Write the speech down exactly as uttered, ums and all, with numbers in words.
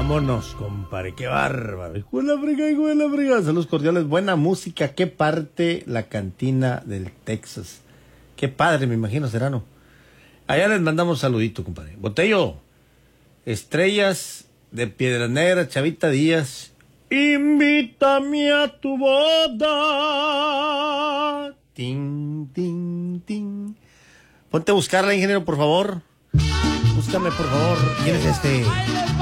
Vámonos, compadre, qué bárbaro. Hijo de la frega, hijo de la frega. Saludos cordiales, buena música. Qué parte la cantina del Texas. Qué padre, me imagino, Serrano. Allá les mandamos saludito, compadre. Botello, Estrellas de Piedras Negras, Chavita Díaz. Invítame a tu boda. Ting, ting, ting. Ponte a buscarla, ingeniero, por favor. Búscame, por favor. ¿Quién es este?